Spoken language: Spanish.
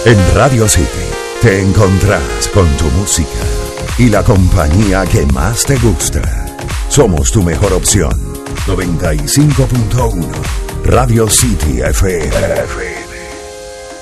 En Radio City te encontrás con tu música y la compañía que más te gusta. Somos tu mejor opción. 95.1 Radio City FM.